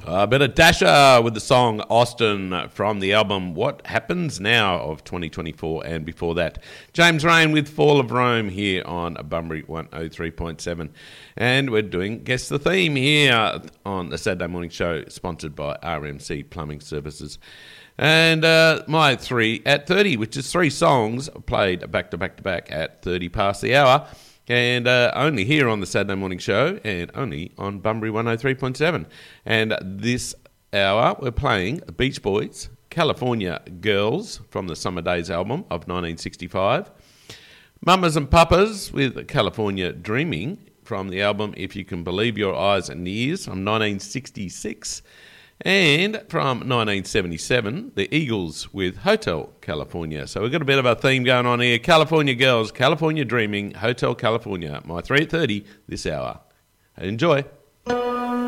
A bit of Dasher with the song Austin from the album What Happens Now of 2024, and before that, James Rain with Fall of Rome here on Bunbury 103.7. And we're doing Guess the Theme here on the Saturday Morning Show, sponsored by RMC Plumbing Services. And my 3 at 30, which is 3 songs played back to back to back at 30 past the hour. And only here on the Saturday Morning Show, and only on Bunbury 103.7. And this hour we're playing the Beach Boys, California Girls from the Summer Days album of 1965. Mamas and Papas with California Dreaming from the album If You Can Believe Your Eyes and Ears from 1966. And from 1977, the Eagles with Hotel California. So we've got a bit of a theme going on here. California Girls, California Dreaming, Hotel California. My 3 at 30 this hour. Enjoy.